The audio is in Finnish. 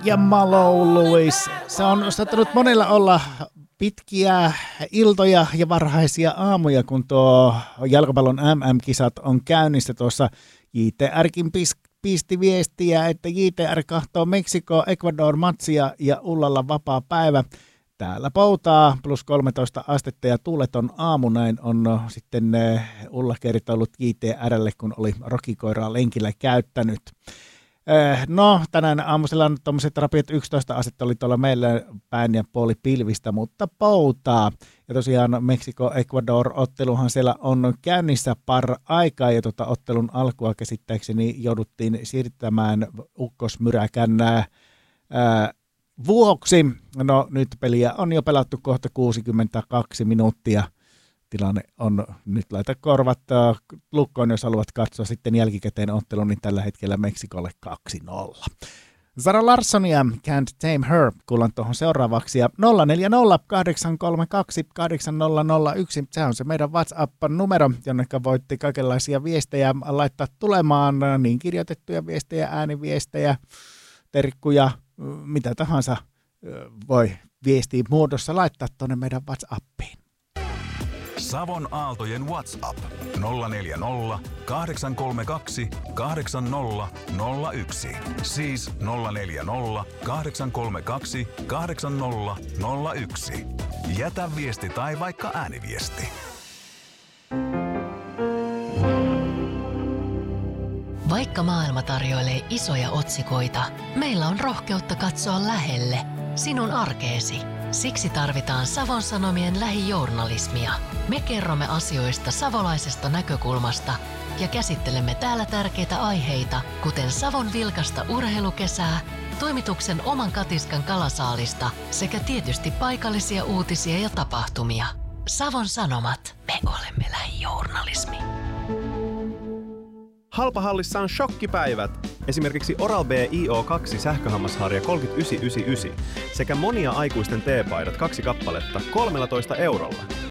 ja Malou Lewis. Se on saattanut monella olla pitkiä iltoja ja varhaisia aamuja, kun tuo jalkapallon MM-kisat on käynnissä. Tuossa JTRkin pisti viestiä, että JTR kahtoo Meksiko-Ecuador-matsia ja Ullalla vapaa päivä. Täällä poutaa plus 13 astetta ja tuuleton aamu, näin on sitten Ulla kertonut JTRlle, kun oli rokikoiraa lenkillä käyttänyt. No, tänään aamusella on tuommoiset rapiat 11 astetta oli tuolla meillä päin ja puoli pilvistä, mutta poutaa. Ja tosiaan Meksiko-Ecuador-otteluhan siellä on käynnissä aikaa ja ottelun alkua käsittääkseni jouduttiin siirtämään ukkosmyräkän vuoksi. No, nyt peliä on jo pelattu kohta 62 minuuttia. Tilanne on, nyt laita korvat lukkoon, jos haluat katsoa sitten jälkikäteen ottelun, niin tällä hetkellä Meksikolle 2-0. Zara Larssonia, Can't Tame Her, kuullaan tuohon seuraavaksi. Ja 040 832 8001, se on se meidän WhatsApp-numero, jonne voitte kaikenlaisia viestejä laittaa tulemaan, niin kirjoitettuja viestejä, ääniviestejä, terkkuja, mitä tahansa voi viestiä muodossa laittaa tuonne meidän WhatsAppiin. Savon Aaltojen WhatsApp 040 832 8001. Siis 040 832 8001. Jätä viesti tai vaikka ääniviesti. Vaikka maailma tarjoilee isoja otsikoita, meillä on rohkeutta katsoa lähelle sinun arkeesi. Siksi tarvitaan Savon Sanomien lähijournalismia. Me kerromme asioista savolaisesta näkökulmasta ja käsittelemme täällä tärkeitä aiheita, kuten Savon vilkasta urheilukesää, toimituksen oman katiskan kalasaalista sekä tietysti paikallisia uutisia ja tapahtumia. Savon Sanomat. Me olemme lähijournalismi. Halpahallissa on shokkipäivät. Esimerkiksi Oral-B IO2 sähköhammasharja 39,99 sekä monia aikuisten teepaidat 2 kappaletta 13 eurolla.